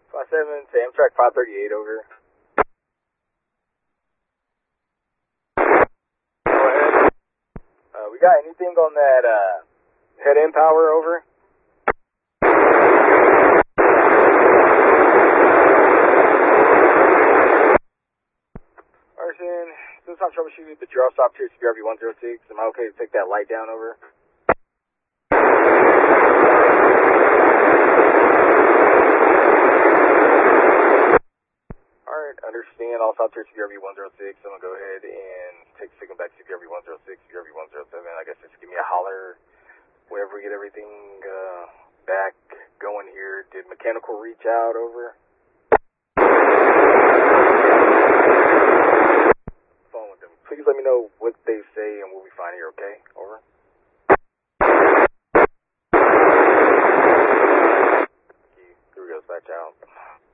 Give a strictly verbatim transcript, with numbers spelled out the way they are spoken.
five seven to Amtrak five thirty-eight, over. Go ahead. Uh, we got anything on that uh, head-end power, over? Arson, since I'm troubleshooting the draw stop here at C B R V one zero six, am I okay to take that light down, over? Alright, understand. All stops here at C B R V one zero six. I'm going to go ahead and take signal back to C B R V one zero six, C B R V one zero seven. I guess just give me a holler whenever we get everything uh, back going here. Did mechanical reach out, over? Phone with them. Please let me know what they say and we'll be fine here, okay? Over. Here we go, dispatch out.